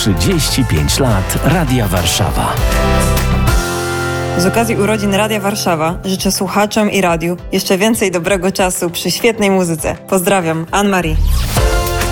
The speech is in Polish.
35 lat Radia Warszawa. Z okazji urodzin Radia Warszawa życzę słuchaczom i radiu jeszcze więcej dobrego czasu przy świetnej muzyce. Pozdrawiam, Anne-Marie.